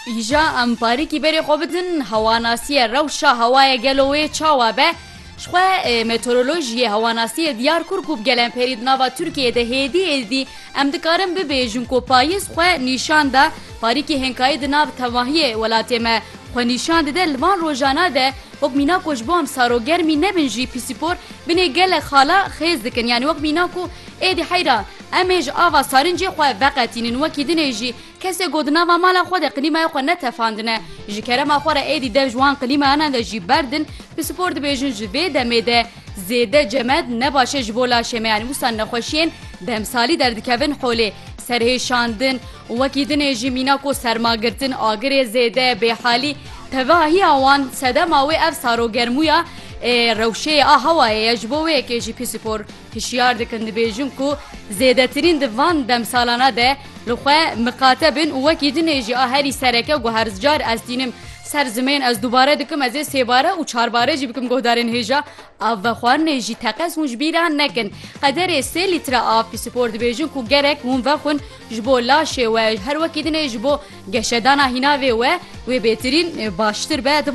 ایجا ام باریکی بری خوبدن هواناسی روشا هوای گلوی چاوا به شخوا مترولوژی هواناسی دیار کرکوب گلن پرید ناوا ترکیه ده هدی ام دکارم ببیجن کو پاییز خو نیشان ده باریکی هنکای ده ناو تماهی ولاتی ما خو نیشان ده لوان روزانه ده وق مینا کوش بام سارو گرمی نبن جی پیسپور بنه گل خالا خیز دکن یعنی وق مینا کو ایدی حیرا امیج آوا سارنجی خو وقتینن وکیدنه جی کسی گودنا و مالا خود قلیمه خو نتفاندنه جی کرما خو ایدی ده جوان قلیمه انا ده جی بردن پیسپور ده بیجن جوی دمده زیده جمد نباشه جبولا شمه یعنی وسان نخوشین دمسالی دردکوین حوله سرهشاندن وکیدنه جی مینا کو سرماگرتن آگر زیده به حالی تواهی آوان سده ماوی اف سارو گرمویا روشه هوای یجبوه که جی پیسپور هشیار دکن بیجن کو زیده ترین دوان دمسالانه ده لخواه مقاتبن وکیدنه جی هری سرکه و هرزجار از دینم سر زمین از دوباره دکم از سه باره و چهار باره جی بکم گهدارن هجا او خوان جی تقص مجبیران نکن قدر 3 لیتر آب پیسپور بیجن کو گرک هم وخون جبو لاشه و هر وکیدنه جبو گشدانا هیناوه و بهترین باشتر بعد